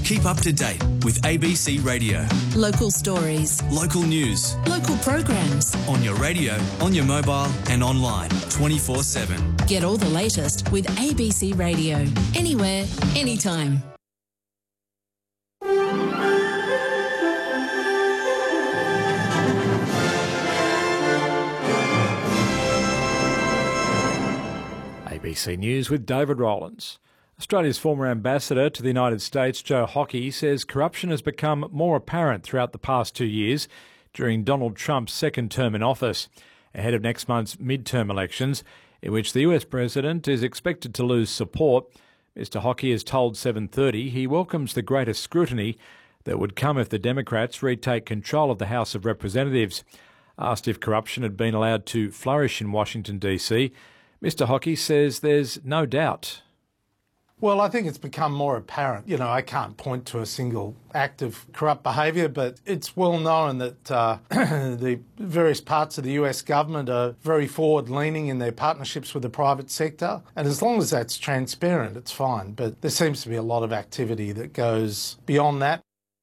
Keep up to date with ABC Radio. Local stories. Local news. Local programs. On your radio, on your mobile and online 24/7. Get all the latest with ABC Radio. Anywhere, anytime. ABC News with David Rowlands. Australia's former ambassador to the United States, Joe Hockey, says corruption has become more apparent throughout the past 2 years during Donald Trump's second term in office, ahead of next month's midterm elections, in which the US president is expected to lose support. Mr Hockey has told 7:30 he welcomes the greater scrutiny that would come if the Democrats retake control of the House of Representatives. Asked if corruption had been allowed to flourish in Washington DC, Mr Hockey says there's no doubt. Well, I think it's become more apparent. I can't point to a single act of corrupt behaviour, but it's well known that the various parts of the US government are very forward-leaning in their partnerships with the private sector. And as long as that's transparent, it's fine. But there seems to be a lot of activity that goes beyond that.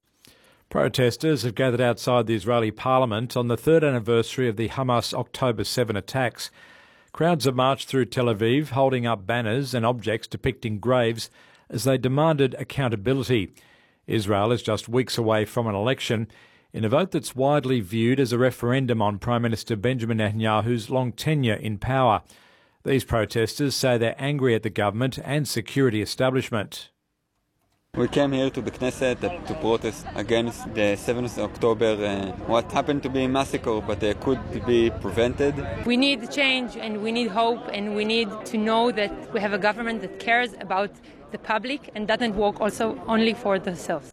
Protesters have gathered outside the Israeli parliament on the third anniversary of the Hamas October 7 attacks. Crowds have marched through Tel Aviv, holding up banners and objects depicting graves as they demanded accountability. Israel is just weeks away from an election in a vote that's widely viewed as a referendum on Prime Minister Benjamin Netanyahu's long tenure in power. These protesters say they're angry at the government and security establishment. We came here to the Knesset to protest against the 7th of October, what happened to be a massacre, but could be prevented. We need change and we need hope, and we need to know that we have a government that cares about the public and doesn't work also only for themselves.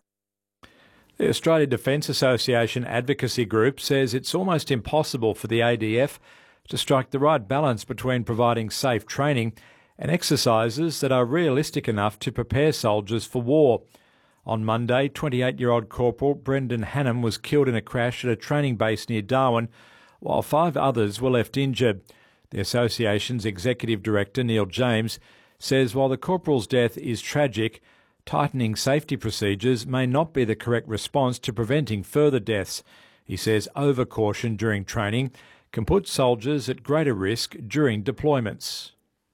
The Australia Defence Association advocacy group says it's almost impossible for the ADF to strike the right balance between providing safe training and exercises that are realistic enough to prepare soldiers for war. On Monday, 28-year-old Corporal Brendan Hannam was killed in a crash at a training base near Darwin, while 5 others were left injured. The association's executive director, Neil James, says while the corporal's death is tragic, tightening safety procedures may not be the correct response to preventing further deaths. He says over-caution during training can put soldiers at greater risk during deployments.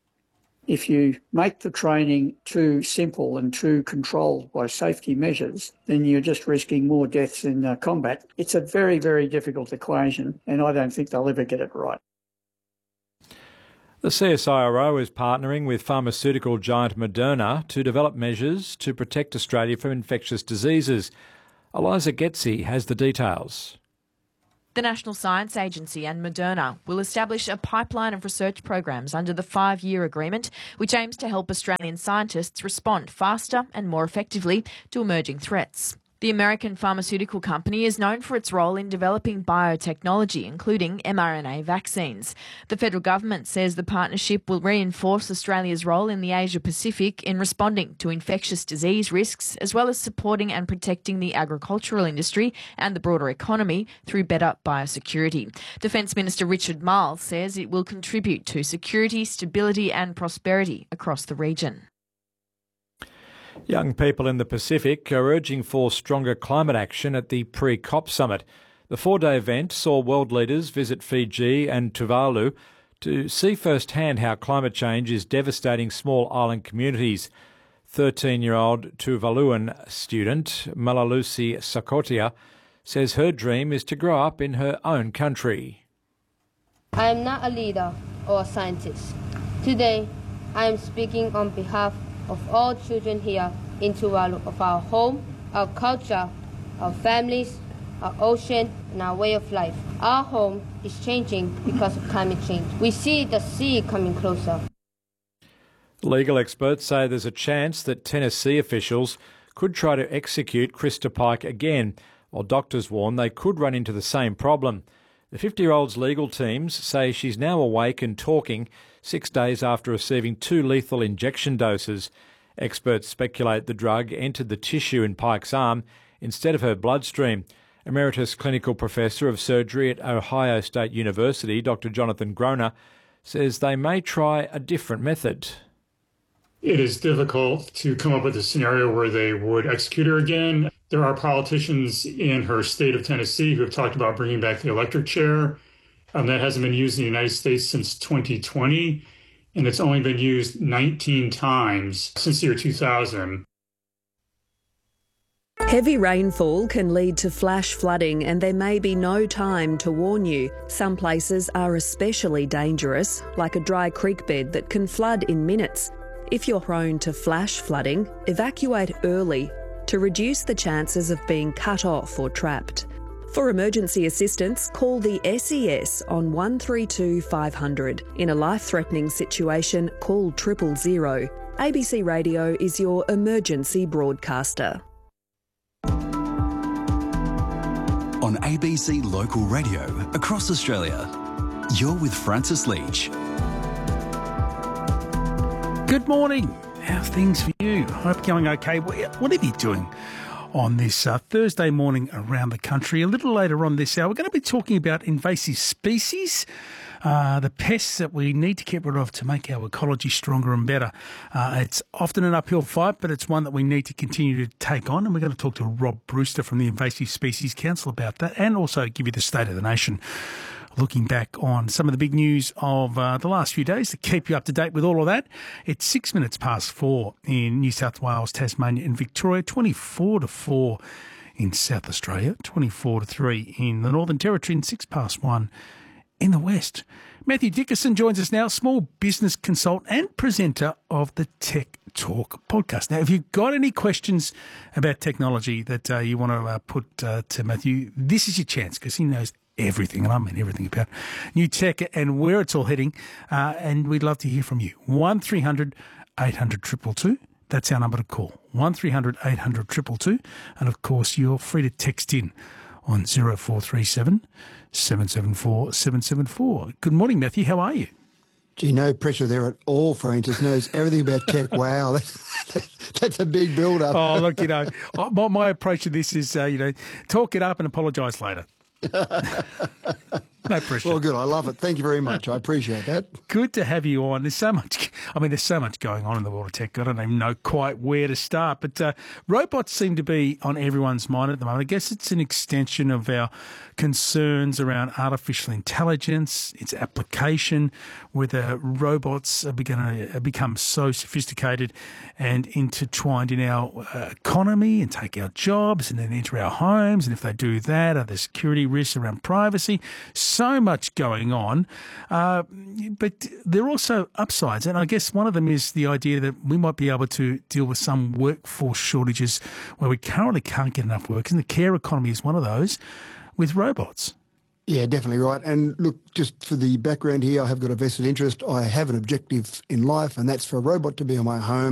If you make the training too simple and too controlled by safety measures, then you're just risking more deaths in combat. It's a very, very difficult equation, and I don't think they'll ever get it right. The CSIRO is partnering with pharmaceutical giant Moderna to develop measures to protect Australia from infectious diseases. Eliza Getzi has the details. The National Science Agency and Moderna will establish a pipeline of research programs under the 5-year agreement, which aims to help Australian scientists respond faster and more effectively to emerging threats. The American pharmaceutical company is known for its role in developing biotechnology, including mRNA vaccines. The federal government says the partnership will reinforce Australia's role in the Asia-Pacific in responding to infectious disease risks, as well as supporting and protecting the agricultural industry and the broader economy through better biosecurity. Defence Minister Richard Marles says it will contribute to security, stability and prosperity across the region. Young people in the Pacific are urging for stronger climate action at the pre-COP summit. The 4-day event saw world leaders visit Fiji and Tuvalu to see firsthand how climate change is devastating small island communities. 13-year-old Tuvaluan student Malalusi Sakotia says her dream is to grow up in her own country. I am not a leader or a scientist. Today, I am speaking on behalf of all children here in Tuvalu, of our home, our culture, our families, our ocean, and our way of life. Our home is changing because of climate change. We see the sea coming closer. Legal experts say there's a chance that Tennessee officials could try to execute Krista Pike again, while doctors warn they could run into the same problem. The 50-year-old's legal teams say she's now awake and talking 6 days after receiving 2 lethal injection doses. Experts speculate the drug entered the tissue in Pike's arm instead of her bloodstream. Emeritus Clinical Professor of Surgery at Ohio State University, Dr. Jonathan Groner, says they may try a different method. It is difficult to come up with a scenario where they would execute her again. There are politicians in her state of Tennessee who have talked about bringing back the electric chair. That hasn't been used in the United States since 2020, and it's only been used 19 times since the year 2000. Heavy rainfall can lead to flash flooding, and there may be no time to warn you. Some places are especially dangerous, like a dry creek bed that can flood in minutes. If you're prone to flash flooding, evacuate early to reduce the chances of being cut off or trapped. For emergency assistance, call the SES on 132 500. In a life-threatening situation, call 000. ABC Radio is your emergency broadcaster. On ABC Local Radio across Australia, you're with Francis Leach. Good morning. How's things for you? Hope going okay. What are you doing on this Thursday morning around the country? A little later on this hour, we're going to be talking about invasive species, the pests that we need to get rid of to make our ecology stronger and better. It's often an uphill fight, but it's one that we need to continue to take on. And we're going to talk to Rob Brewster from the Invasive Species Council about that, and also give you the state of the nation, looking back on some of the big news of the last few days to keep you up to date with all of that. It's 6 minutes past 4 in New South Wales, Tasmania and Victoria, 24 to 4 in South Australia, 24 to 3 in the Northern Territory, and 6 past 1 in the West. Matthew Dickerson joins us now, small business consultant and presenter of the Tech Talk podcast. Now, if you've got any questions about technology that you want to put to Matthew, this is your chance, because he knows everything, and I mean everything about new tech and where it's all heading, and we'd love to hear from you. 1300 800 222. That's our number to call. 1300 800 222. And of course, you're free to text in on 0437 774 774. Good morning, Matthew. How are you? Gee, no pressure there at all, Francis. Knows everything about tech. Wow, that's a big build-up. Oh, look, my approach to this is, talk it up and apologise later. No pressure. Well, good. I love it. Thank you very much. I appreciate that. Good to have you on. There's so much going on in the world of tech. I don't even know quite where to start. But robots seem to be on everyone's mind at the moment. I guess it's an extension of our concerns around artificial intelligence, its application, whether robots are going to become so sophisticated and intertwined in our economy and take our jobs and then enter our homes. And if they do that, are there security risks around privacy? So much going on. But there are also upsides. And I guess one of them is the idea that we might be able to deal with some workforce shortages where we currently can't get enough workers. And the care economy is one of those with robots. Yeah, definitely right. And look, just for the background here, I have got a vested interest. I have an objective in life, and that's for a robot to be on my home